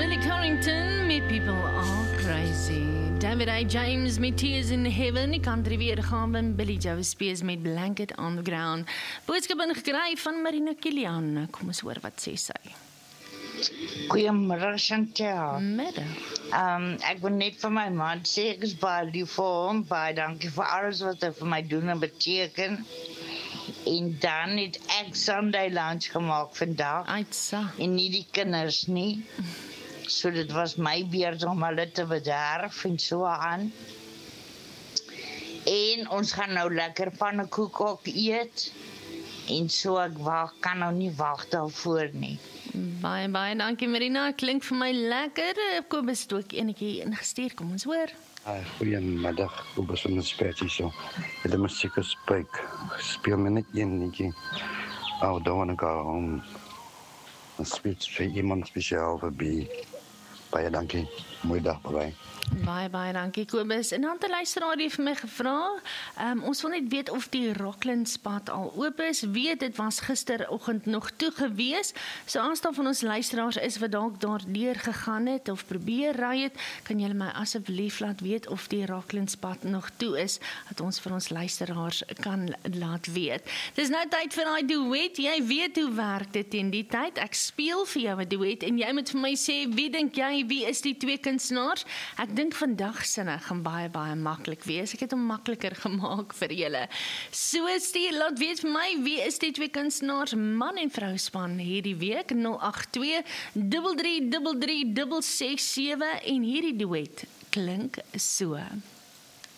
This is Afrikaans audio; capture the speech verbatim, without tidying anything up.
Billy Corrington met People Are Crazy. David A. James met Tears in Heaven. Die country weergawe en Billy Joe Spears met Blanket on the Ground. Boodskap ingekry van Marina Kilian. Kom ons hoor wat sê sy. Goeiemiddag Chantal. Middag. Um, ek wil net vir my man sê, ek is baie lief vir hom, baie dankie vir alles wat hy vir my doen en beteken. En dan het ek Sunday lunch gemaak vandag. Uitsa. En nie die kinders nie. So dit was my beurt om hulle te bederf en so aan. En ons gaan nou lekker pannekoek ook eet. En so ek wag, kan nou nie wag daarvoor nie. Baie, baie dankie Marina. Klink vir my lekker. Kobus het ook enetjie ingestuur. Kom ons hoor. Hi, goeiemiddag, Kobus van die Spertie so. Het die muziek gesprek. Speel my net een liedje. Oh, don't wanna go home. Dan speel vir iemand speciaal vir B. Baie dankie. Mooi dag, bye-bye. Baie, baie dankie Kobus. En dan het 'n luisteraar die vir my gevra, um, ons wil net weet of die Rocklandspad al oop is. Weet, dit was gisteroggend nog toe gewees. So as daar van ons luisteraars is wat dalk daardeur gegaan het of probeer ry het, kan julle my asseblief laat weet of die Rocklandspad nog toe is, dat ons vir ons luisteraars kan laat weet. Dis nou tyd vir daai duet. Jy weet hoe werk dit in die tyd. Ek speel vir jou 'n duet en jy moet vir my sê, wie dink jy, wie is die twee kunstenaars? Ek dink vandag sinne gaan baie, baie maklik wees. Ek het hom makliker gemaak vir julle. So stuur, laat weet vir my, wie is die twee kunstenaars, man en vrou span hierdie week, nul agt twee, drie drie drie drie, ses ses sewe en hierdie duet klink so.